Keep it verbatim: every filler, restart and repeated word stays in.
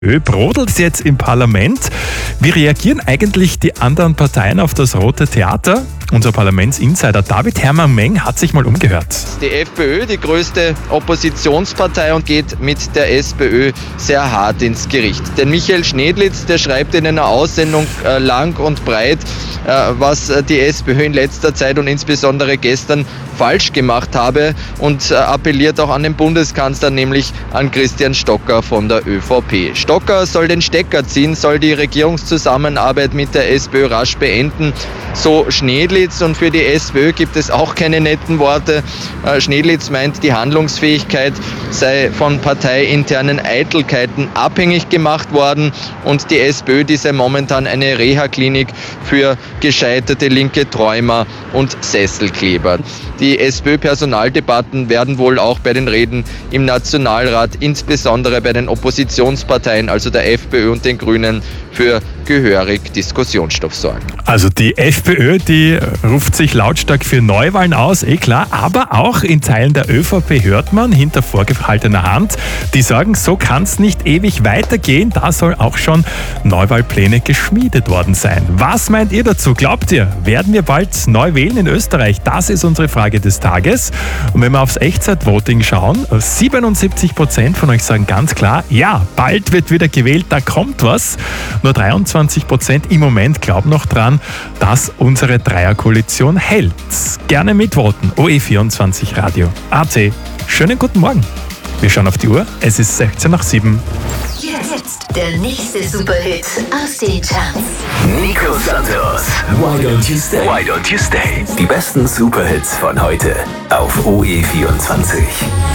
Brodelt es jetzt im Parlament? Wie reagieren eigentlich die anderen Parteien auf das rote Theater? Unser Parlamentsinsider David Hermann-Meng hat sich mal umgehört. Die FPÖ, die größte Oppositionspartei, und geht mit der SPÖ sehr hart ins Gericht. Denn Michael Schnedlitz, der schreibt in einer Aussendung äh, lang und breit, äh, was äh, die SPÖ in letzter Zeit und insbesondere gestern falsch gemacht habe, und äh, appelliert auch an den Bundeskanzler, nämlich an Christian Stocker von der ÖVP. Stocker soll den Stecker ziehen, soll die Regierungszusammenarbeit mit der SPÖ rasch beenden, so Schnedlitz. Und für die SPÖ gibt es auch keine netten Worte. Äh, Schnedlitz meint, die Handlungsfähigkeit sei von parteiinternen Eitelkeiten abhängig gemacht worden, und die SPÖ, die sei momentan eine Reha-Klinik für gescheiterte linke Träumer und Sesselkleber. Die SPÖ-Personaldebatten werden wohl auch bei den Reden im Nationalrat, insbesondere bei den Oppositionsparteien, also der FPÖ und den Grünen, für gehörig Diskussionsstoff sorgen. Also die FPÖ, die ruft sich lautstark für Neuwahlen aus, eh klar, aber auch in Teilen der ÖVP hört man hinter vorgehaltener Hand, die sagen, so kann es nicht ewig weitergehen, da soll auch schon Neuwahlpläne geschmiedet worden sein. Was meint ihr dazu? Glaubt ihr, werden wir bald neu wählen in Österreich? Das ist unsere Frage des Tages. Und wenn wir aufs Echtzeit-Voting schauen, siebenundsiebzig Prozent von euch sagen ganz klar, ja, bald wird wieder gewählt, da kommt was. Nur dreiundzwanzig Prozent im Moment glauben noch dran, dass unsere Dreierkoalition hält. Gerne mitvoten. O E vierundzwanzig Radio A T. Schönen guten Morgen. Wir schauen auf die Uhr. Es ist sechzehn nach sieben. Jetzt der nächste Superhit aus den Charts. Nico Santos. Why don't you stay? Why don't you stay? Die besten Superhits von heute auf O E vierundzwanzig.